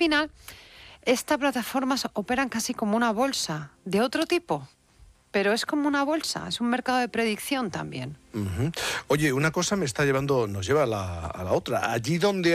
final, estas plataformas operan casi como una bolsa de otro tipo, pero es como una bolsa, es un mercado de predicción también. Oye, una cosa nos lleva a la otra. Allí donde